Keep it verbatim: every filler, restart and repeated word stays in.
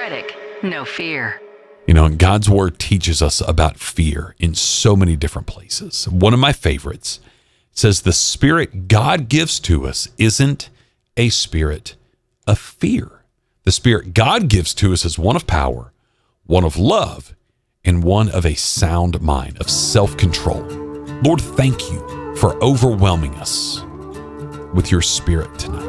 critic, no fear. You know, and God's word teaches us about fear in so many different places. One of my favorites says the spirit God gives to us isn't a spirit of fear. The spirit God gives to us is one of power, one of love, and one of a sound mind, of self-control. Lord, thank you for overwhelming us with your spirit tonight.